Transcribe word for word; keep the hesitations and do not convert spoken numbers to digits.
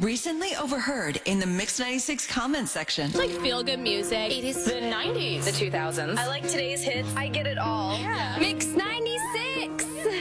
Recently overheard in the Mix ninety-six comments section. Like feel-good music. eighties. The nineties. The two thousands. I like today's hits. I get it all. Yeah. Mix ninety-six.